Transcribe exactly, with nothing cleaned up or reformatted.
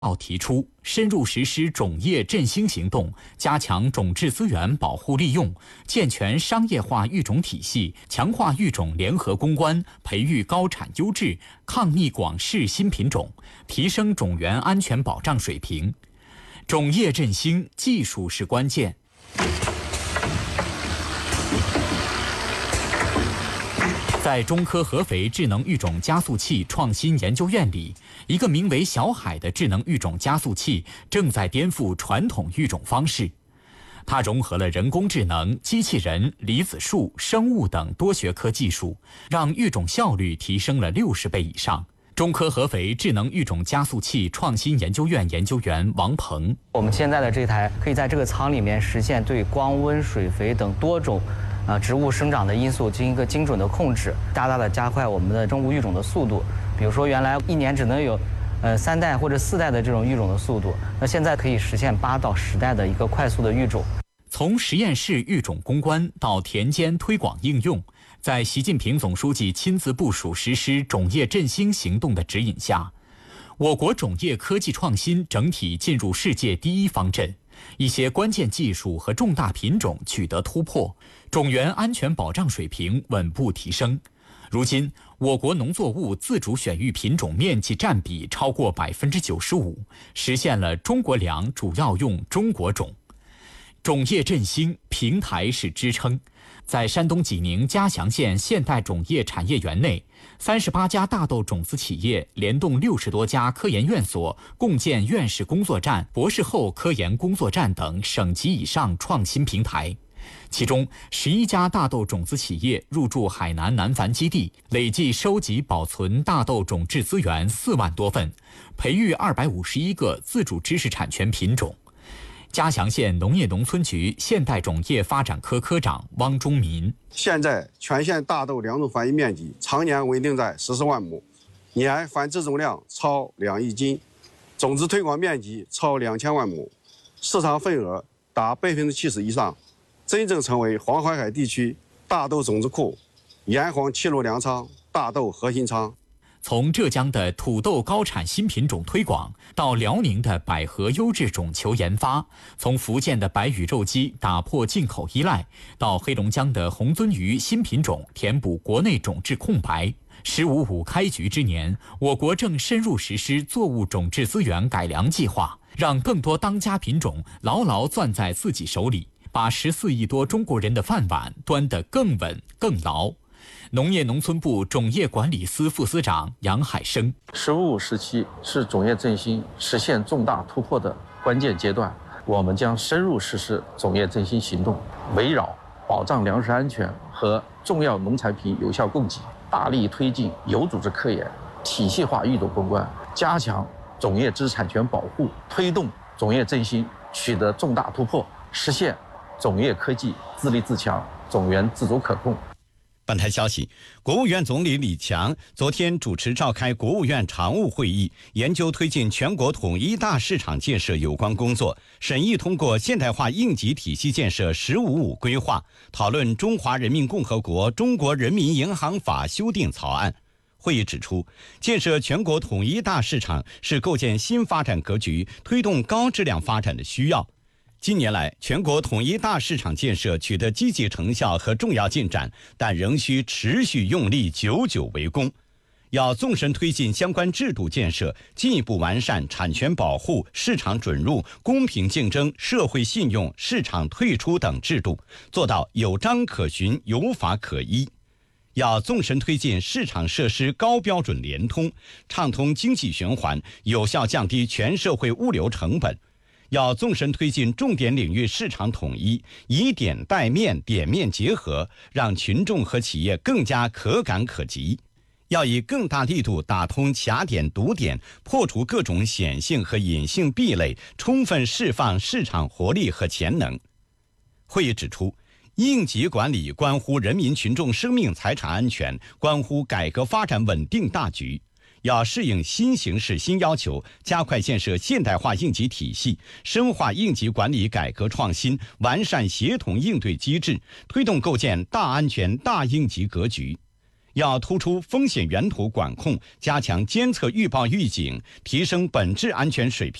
要提出深入实施种业振兴行动，加强种质资源保护利用，健全商业化育种体系，强化育种联合攻关，培育高产优质、抗逆广适新品种，提升种源安全保障水平。种业振兴，技术是关键。在中科合肥智能育种加速器创新研究院里，一个名为小海的智能育种加速器正在颠覆传统育种方式。它融合了人工智能、机器人、离子树、生物等多学科技术，让育种效率提升了六十倍以上。中科合肥智能育种加速器创新研究院研究员王鹏： 我们现在的这台可以在这个舱里面实现对光温、水肥等多种呃，植物生长的因素进行一个精准的控制，大大的加快我们的生物育种的速度。比如说，原来一年只能有，呃，三代或者四代的这种育种的速度，那现在可以实现八到十代的一个快速的育种。 从实验室育种攻关到田间推广应用，在习近平总书记亲自部署实施种业振兴行动的指引下，我国种业科技创新整体进入世界第一方阵。一些关键技术和重大品种取得突破，种源安全保障水平稳步提升。如今，我国农作物自主选育品种面积占比超过百分之九十五，实现了中国粮主要用中国种。种业振兴平台是支撑。在山东济宁嘉祥县现代种业产业园内，三十八家大豆种子企业联动六十多家科研院所，共建院士工作站、博士后科研工作站等省级以上创新平台。其中，十一家大豆种子企业入驻海南南繁基地，累计收集保存大豆种质资源四万多份，培育二百五十一个自主知识产权品种。嘉祥县农业农村局现代种业发展科科长汪忠民： 现在全县大豆两种繁育面积常年稳定在十四万亩，年繁殖总量超两亿斤，种子推广面积超两千万亩，市场份额达百分之七十以上，真正成为黄淮海地区大豆种子库、炎黄齐鲁粮仓大豆核心仓。 从浙江的土豆高产新品种推广，到辽宁的百合优质种球研发，从福建的白羽肉鸡打破进口依赖，到黑龙江的红鳟鱼新品种填补国内种质空白。十五五开局之年，我国正深入实施作物种质资源改良计划，让更多当家品种牢牢攥在自己手里，把十四亿多中国人的饭碗端得更稳更牢。农业农村部种业管理司副司长杨海生： 十五五时期是种业振兴实现重大突破的关键阶段，我们将深入实施种业振兴行动，围绕保障粮食安全和重要农产品有效供给，大力推进有组织科研、体系化育种攻关，加强种业知识产权保护，推动种业振兴取得重大突破，实现种业科技自立自强、种源自主可控。 本台消息，国务院总理李强昨天主持召开国务院常务会议，研究推进全国统一大市场建设有关工作，审议通过现代化应急体系建设“十五五”规划，讨论《中华人民共和国中国人民银行法》修订草案。会议指出，建设全国统一大市场是构建新发展格局、推动高质量发展的需要。近年来，全国统一大市场建设取得积极成效和重要进展，但仍需持续用力，久久为功。要纵深推进相关制度建设，进一步完善产权保护、市场准入、公平竞争、社会信用、市场退出等制度，做到有章可循、有法可依。要纵深推进市场设施高标准联通，畅通经济循环，有效降低全社会物流成本。要纵深推进重点领域市场统一，以点带面、点面结合，让群众和企业更加可感可及。要以更大力度打通卡点堵点，破除各种显性和隐性壁垒，充分释放市场活力和潜能。会议指出，应急管理关乎人民群众生命财产安全，关乎改革发展稳定大局。要适应新形势新要求，加快建设现代化应急体系，深化应急管理改革创新，完善协同应对机制，推动构建大安全大应急格局。 要突出风险源头管控，加强监测预报预警，提升本质安全水平。